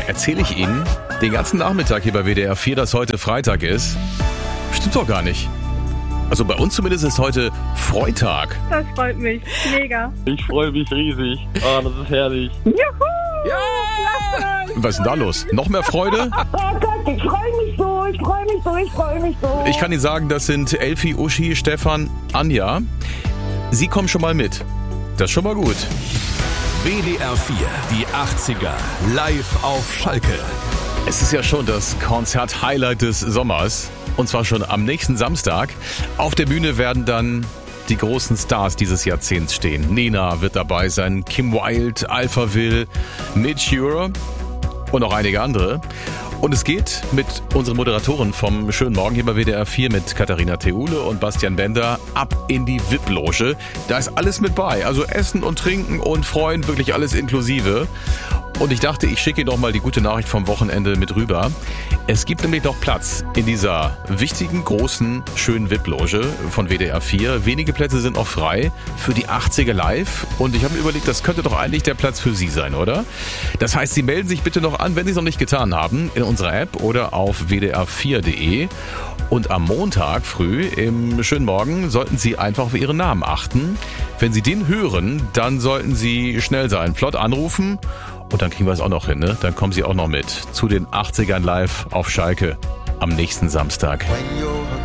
erzähle ich Ihnen den ganzen Nachmittag hier bei WDR 4, dass heute Freitag ist. Stimmt doch gar nicht. Also bei uns zumindest ist heute Freitag. Das freut mich. Mega. Ich freue mich riesig. Ah, das ist herrlich. Juhu! Ja! Was ist denn da los? Noch mehr Freude? Oh Gott, ich freue mich so. Ich kann Ihnen sagen, das sind Elfi, Uschi, Stefan, Anja. Sie kommen schon mal mit. Das ist schon mal gut. WDR 4, die 80er, live auf Schalke. Es ist ja schon das Konzert-Highlight des Sommers. Und zwar schon am nächsten Samstag. Auf der Bühne werden dann die großen Stars dieses Jahrzehnts stehen. Nena wird dabei sein, Kim Wilde, Alphaville, Mitch Ure und noch einige andere. Und es geht mit unseren Moderatoren vom schönen Morgen hier bei WDR 4 mit Katharina Theule und Bastian Bender ab in die VIP-Loge. Da ist alles mit bei. Also Essen und Trinken und Freuen, wirklich alles inklusive. Und ich dachte, ich schicke Ihnen doch mal die gute Nachricht vom Wochenende mit rüber. Es gibt nämlich noch Platz in dieser wichtigen, großen, schönen VIP-Loge von WDR 4. Wenige Plätze sind noch frei für die 80er Live. Und ich habe mir überlegt, das könnte doch eigentlich der Platz für Sie sein, oder? Das heißt, Sie melden sich bitte noch an, wenn Sie es noch nicht getan haben, in unserer App oder auf wdr4.de. Und am Montag früh im schönen Morgen sollten Sie einfach auf Ihren Namen achten. Wenn Sie den hören, dann sollten Sie schnell sein, flott anrufen. Und dann kriegen wir es auch noch hin, ne? Dann kommen Sie auch noch mit zu den 80ern live auf Schalke am nächsten Samstag. When you're